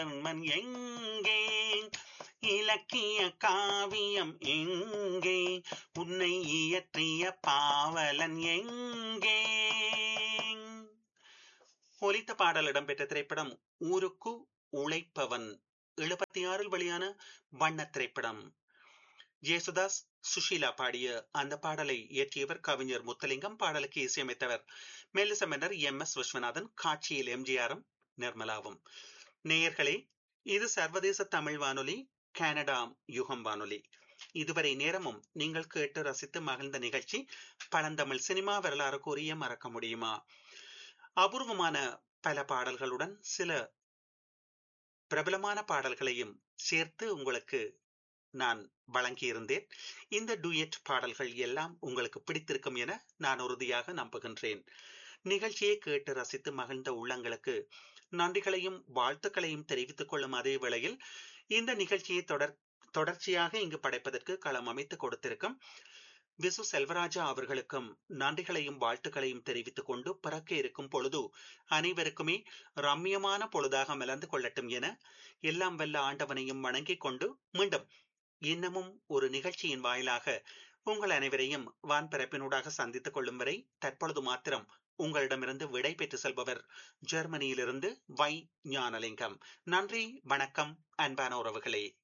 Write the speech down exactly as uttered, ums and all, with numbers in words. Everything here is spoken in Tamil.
மன் எங்கே, இலக்கிய காவியம் எங்கே, உன்னை இயற்றிய பாவலன் எங்கே. ஒலித்த பாடல் இடம்பெற்ற திரைப்படம் ஊருக்கு உழைப்பவன். எழுபத்தி ஆறில் வெளியான வண்ண திரைப்படம். ஜேசுதாஸ், சுஷீலா பாடிய அந்த பாடலை இயற்றியவர் கவிஞர் முத்தலிங்கம். பாடலுக்கு இசையமைத்தவர் மெல்லிச மன்னர் எம் எஸ் விஸ்வநாதன். காட்சியில் எம்ஜிஆரும் நிர்மலாவும். நேயர்களே, இது சர்வதேச தமிழ் வானொலி, கனடா யுகம் வானொலி. இதுவரை நேரமும் நீங்கள் கேட்டு ரசித்து மகிழ்ந்த நிகழ்ச்சி பழந்தமிழ் சினிமா வரலாறு கூறிய மறக்க முடியுமா. அபூர்வமான பல பாடல்களுடன் சில பிரபலமான பாடல்களையும் சேர்த்து உங்களுக்கு நான் வழங்கியிருந்தேன். இந்த டூயட் பாடல்கள் எல்லாம் உங்களுக்கு பிடித்திருக்கும் என நான் உறுதியாக நம்புகின்றேன். நிகழ்ச்சியை கேட்டு ரசித்து மகிழ்ந்த உள்ளங்களுக்கு நன்றிகளையும் வாழ்த்துக்களையும் தெரிவித்துக் கொள்ளும் அதே வேளையில் இந்த நிகழ்ச்சியை தொடர் தொடர்ச்சியாக இங்கு படைப்பதற்கு களம் அமைத்து கொடுத்திருக்கும் விசு செல்வராஜா அவர்களுக்கும் நன்றிகளையும் வாழ்த்துக்களையும் தெரிவித்துக் கொண்டு பிறக்க இருக்கும் பொழுது அனைவருக்குமே ரம்யமான பொழுதாக மலர்ந்து கொள்ளட்டும் என எல்லாம் வல்ல ஆண்டவனையும் வணங்கிக் கொண்டு மீண்டும் இன்னமும் ஒரு நிகழ்ச்சியின் வாயிலாக உங்கள் அனைவரையும் வான்பரப்பினூடாக சந்தித்துக் கொள்ளும் வரை தற்பொழுது மாத்திரம் உங்களிடமிருந்து விடை பெற்று செல்பவர் ஜெர்மனியிலிருந்து வை ஞானலிங்கம். நன்றி, வணக்கம், அன்பான உறவுகளே.